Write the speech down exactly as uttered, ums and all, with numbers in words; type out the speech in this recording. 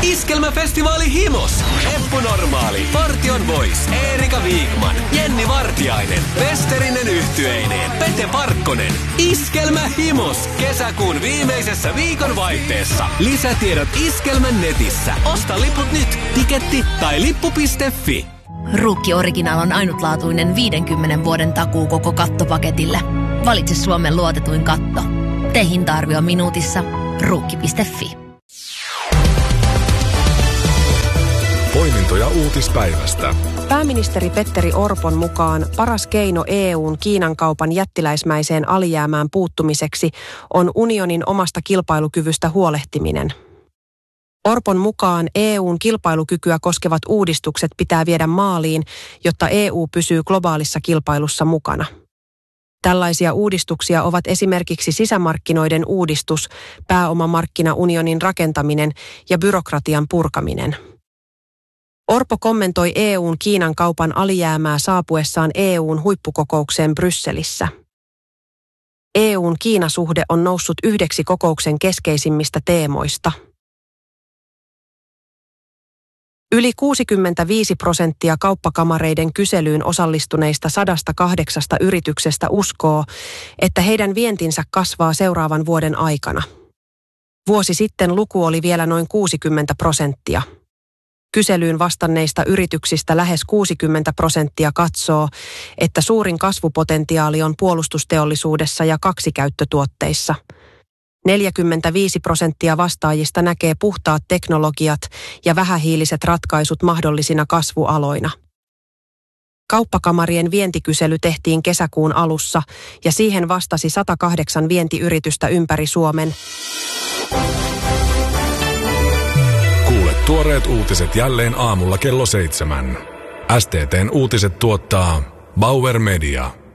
Iskelmäfestivaali Himos. Eppu Normaali, Partion Voice, Eerika Viikman, Jenni Vartiainen, Westerinen yhtyeineen, Pete Parkkonen. Iskelmä Himos. Kesäkuun viimeisessä viikonvaihteessa. Lisätiedot Iskelmän netissä. Osta liput nyt. Tiketti tai lippu piste fi. Ruukki Original on ainutlaatuinen viidenkymmenen vuoden takuu koko kattopaketille. Valitse Suomen luotetuin katto. Tee hinta-arvio minuutissa. Ruukki piste fi. Poimintoja uutispäivästä. Pääministeri Petteri Orpon mukaan paras keino E U:n Kiinan kaupan jättiläismäiseen alijäämään puuttumiseksi on unionin omasta kilpailukyvystä huolehtiminen. Orpon mukaan E U:n kilpailukykyä koskevat uudistukset pitää viedä maaliin, jotta E U pysyy globaalissa kilpailussa mukana. Tällaisia uudistuksia ovat esimerkiksi sisämarkkinoiden uudistus, pääomamarkkinaunionin rakentaminen ja byrokratian purkaminen. Orpo kommentoi E U:n Kiinan kaupan alijäämää saapuessaan E U:n huippukokoukseen Brysselissä. E U:n Kiina-suhde on noussut yhdeksi kokouksen keskeisimmistä teemoista. Yli kuusikymmentäviisi prosenttia kauppakamareiden kyselyyn osallistuneista sadasta kahdeksasta yrityksestä uskoo, että heidän vientinsä kasvaa seuraavan vuoden aikana. Vuosi sitten luku oli vielä noin kuusikymmentä prosenttia. Kyselyyn vastanneista yrityksistä lähes kuusikymmentä prosenttia katsoo, että suurin kasvupotentiaali on puolustusteollisuudessa ja kaksikäyttötuotteissa. neljäkymmentäviisi prosenttia vastaajista näkee puhtaat teknologiat ja vähähiiliset ratkaisut mahdollisina kasvualoina. Kauppakamarien vientikysely tehtiin kesäkuun alussa ja siihen vastasi sata kahdeksan vientiyritystä ympäri Suomen. Kuule tuoreet uutiset jälleen aamulla kello seitsemän. S T T:n uutiset tuottaa Bauer Media.